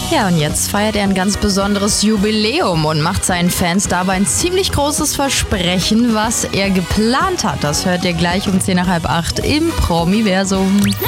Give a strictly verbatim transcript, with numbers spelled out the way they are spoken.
Ja, und jetzt feiert er ein ganz besonderes Jubiläum und macht seinen Fans dabei ein ziemlich großes Versprechen, was er geplant hat. Das hört ihr gleich um zehn nach halb acht im Promiversum.